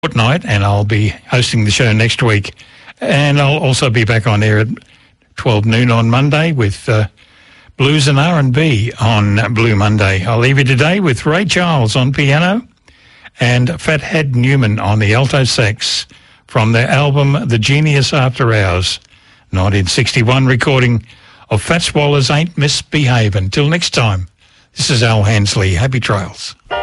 fortnight, and I'll be hosting the show next week. And I'll also be back on air at 12 noon on Monday with Blues and R&B on Blue Monday. I'll leave you today with Ray Charles on piano and Fathead Newman on the alto sax from their album The Genius After Hours, 1961 recording of Fats Waller's Ain't Misbehavin'. Till next time, this is Al Hansley. Happy trails.